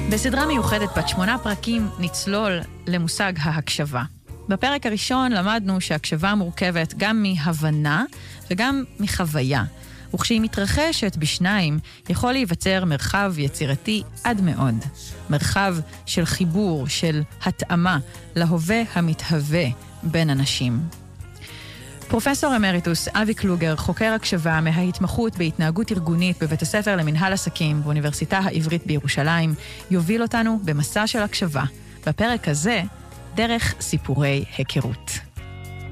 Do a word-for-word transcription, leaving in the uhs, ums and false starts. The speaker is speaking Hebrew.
בסדרה מיוחדת בת שמונה פרקים נצלול למושג ההקשבה. בפרק הראשון למדנו שהקשבה מורכבת גם מהבנה וגם מחוויה, וכשהיא מתרחשת בשניים יכול להיווצר מרחב יצירתי עד מאוד. מרחב של חיבור, של התאמה להווה המתהווה בין אנשים. פרופסור אמריטוס אבי קלוגר, חוקר הקשבה מההתמחות בהתנהגות ארגונית בבית הספר למנהל עסקים באוניברסיטה העברית בירושלים, יוביל אותנו במסע של הקשבה. בפרק הזה, דרך סיפורי היכרות.